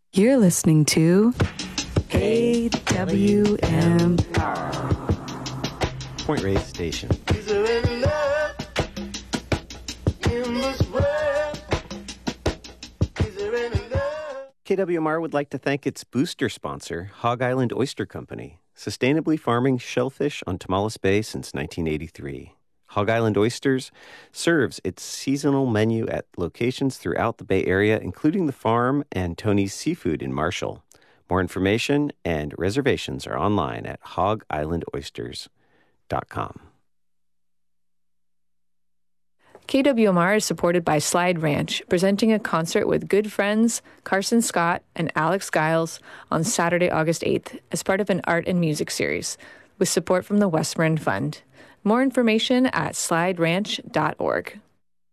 You're listening to KWM. Point Reyes Station. Is there any love in this world? Is there any love? KWMR would like to thank its booster sponsor, Hog Island Oyster Company, sustainably farming shellfish on Tomales Bay since 1983. Hog Island Oysters serves its seasonal menu at locations throughout the Bay Area, including the farm and Tony's Seafood in Marshall. More information and reservations are online at hogislandoysters.com. KWMR is supported by Slide Ranch, presenting a concert with good friends Carson Scott and Alex Giles on Saturday, August 8th, as part of an art and music series, with support from the Westmoreland Fund. More information at slideranch.org.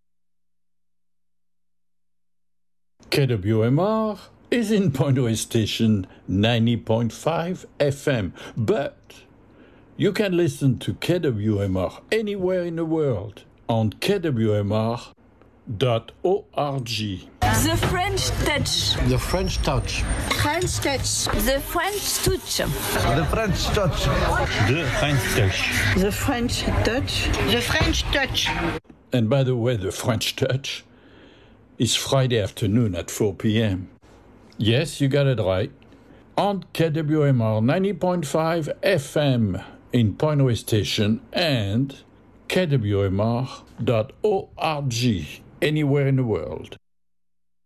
KWMR is in Point Reyes Station 90.5 FM, but you can listen to KWMR anywhere in the world on kwmr.org. The French touch. The French touch. French touch. The French touch. The French touch. The French touch. The French touch. The French touch. And by the way, the French touch is Friday afternoon at 4 p.m. Yes, you got it right. On KWMR 90.5 FM in Point Reyes Station and kwmr.org anywhere in the world.